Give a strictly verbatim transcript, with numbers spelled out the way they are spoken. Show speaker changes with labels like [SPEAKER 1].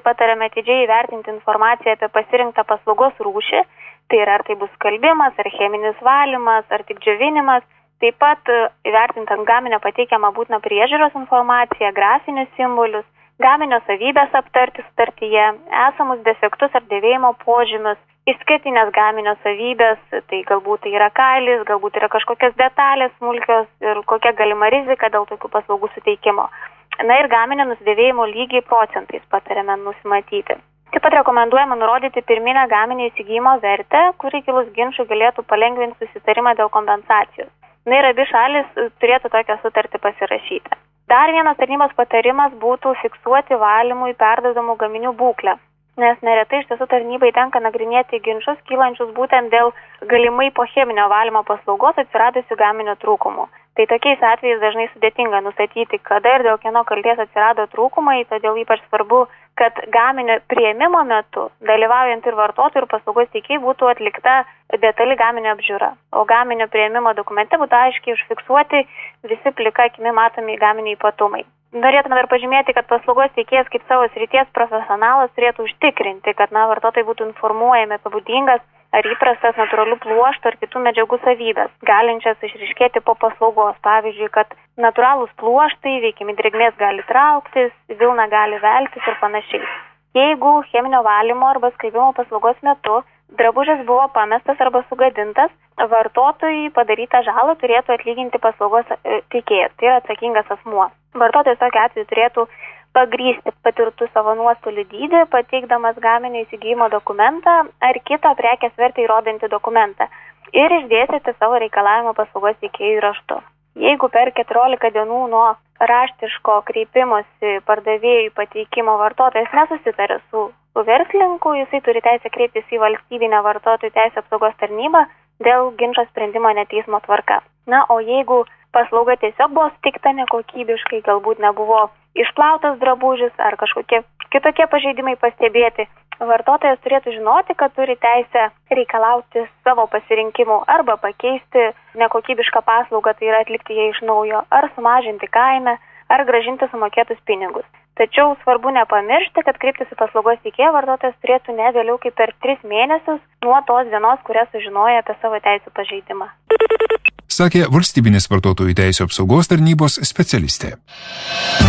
[SPEAKER 1] patariame atidžiai įvertinti informaciją apie pasirinktą paslaugos rūšį, tai yra ar tai bus skalbimas, ar cheminis valymas, ar tik džiovinimas. Taip pat įvertinti ant gaminio pateikiamą būtiną priežiūros informaciją, grafinius simbolius, gaminio savybės aptarti sutartyje, esamus defektus ar dėvėjimo požymius, išskirtinės gaminio savybės, tai galbūt tai yra kailis, galbūt yra kažkokios detalės smulkios ir kokia galima rizika dėl tokių paslaugų suteikimo. Na ir gaminio nusidėvėjimo lygiai procentais patariame nusimatyti. Taip pat rekomenduojama nurodyti pirminę gaminio įsigijimo vertę, kuri kilus ginčui galėtų palengvinti susitarimą dėl kompensacijos. Na ir abi šalis turėtų tokią sutartį pasirašyti. Dar vienas tarnybos patarimas būtų fiksuoti valymui perdodamų gaminių būklę, nes neretai iš tiesų tarnybai tenka nagrinėti ginčus kylančius būtent dėl galimai po cheminio valymo paslaugos atsiradusių gaminio trūkumų. Tai tokiais atvejais dažnai sudėtinga nustatyti, kada ir dėl kieno kaltės atsirado trūkumai, todėl ypač svarbu, kad gaminio priėmimo metu, dalyvaujant ir vartotojų ir paslaugos teikėjai, būtų atlikta detali gaminio apžiūra. O gaminio priėmimo dokumente būtų aiškiai užfiksuoti visi plika akimi matomi gaminio ypatumai. Norėtume dar pažymėti, kad paslaugos teikėjas kaip savo srities profesionalas turėtų užtikrinti, kad na, vartotojai būtų informuojami apie būdingas ar įprastas natūralių pluoštų ar kitų medžiagų savybės, galinčias išryškėti po paslaugos. Pavyzdžiui, kad natūralūs pluoštai veikiami drėgmės gali trauktis, vilna gali veltis ir panašiai. Jeigu cheminio valymo arba skalbimo paslaugos metu drabužis buvo pamestas arba sugadintas, vartotojui padarytą žalą turėtų atlyginti paslaugos teikėjas, tai yra atsakingas asmuo. Vartotojas tokiu atveju turėtų pagrįsti patirtų savo nuostolių dydį, pateikdamas gaminio įsigijimo dokumentą ar kitą prekės vertę įrodantį dokumentą ir išdėstyti savo reikalavimą paslaugos teikėjui raštu. Jeigu per keturiolika dienų nuo raštiško kreipimosi pardavėjui pateikimo vartotojas nesusitarė su, su verslininku, jisai turi teisę kreiptis į valstybinę vartotojų teisės apsaugos tarnybą dėl ginčo sprendimo ne teismo tvarka. Na, o jeigu paslauga tiesiog buvo suteikta nekokybiškai, galbūt nebuvo išplautas drabužis ar kažkokie kitokie pažeidimai pastebėti, vartotojas turėtų žinoti, kad turi teisę reikalauti savo pasirinkimų arba pakeisti nekokybišką paslaugą, tai yra atlikti ją iš naujo, ar sumažinti kainą, ar grąžinti sumokėtus pinigus. Tačiau svarbu nepamiršti, kad kreiptis į paslaugos teikėją vartotojas turėtų ne vėliau kaip per tris mėnesius nuo tos dienos, kurią sužinojo apie savo teisų pažeidimą.
[SPEAKER 2] Sakė valstybinės vartotojų teisių apsaugos tarnybos specialistė.